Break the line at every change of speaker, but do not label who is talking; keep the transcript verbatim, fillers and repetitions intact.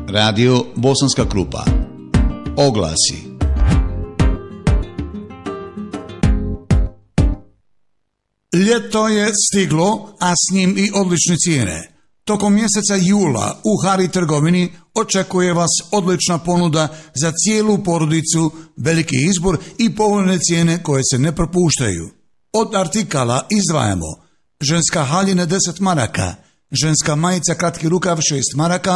Radio Bosanska Krupa. Oglasi.
Ljeto je stiglo, a s njim i odlične cijene. Tokom mjeseca jula u Hari trgovini očekuje vas odlična ponuda za cijelu porodicu, veliki izbor i povoljne cijene koje se ne propuštaju. Od artikala izdvajamo ženska haljina deset maraka, ženska majica kratki rukav šest maraka,